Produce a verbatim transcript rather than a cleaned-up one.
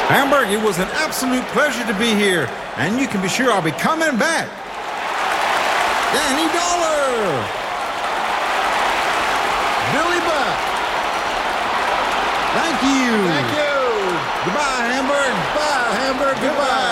Hamburg, it was an absolute pleasure to be here, and you can be sure I'll be coming back. Danny Dollar! Billy Buck! Thank you! Thank you! Goodbye, Hamburg! Bye, Hamburg. Goodbye.